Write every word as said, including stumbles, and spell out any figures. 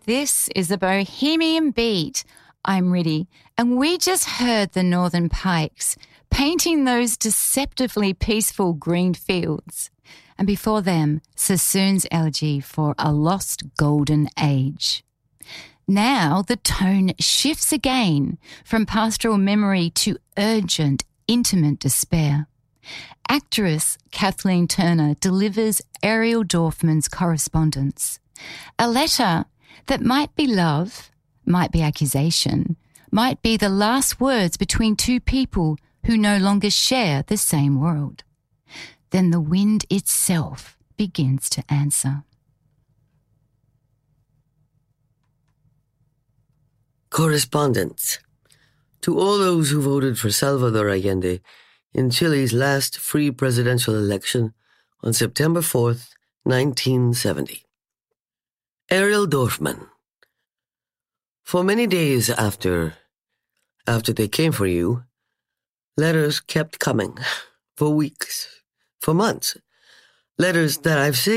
This is the Bohemian Beat. I'm Riddy, and we just heard the Northern Pikes painting those deceptively peaceful green fields. And before them, Sassoon's elegy for a lost golden age. Now the tone shifts again from pastoral memory to urgent, intimate despair. Actress Kathleen Turner delivers Ariel Dorfman's correspondence, a letter that might be love, might be accusation, might be the last words between two people who no longer share the same world. Then the wind itself begins to answer. Correspondence. To all those who voted for Salvador Allende in Chile's last free presidential election on September fourth, nineteen seventy. Ariel Dorfman. For many days after, after they came for you, letters kept coming. For weeks, for months. Letters that I've saved.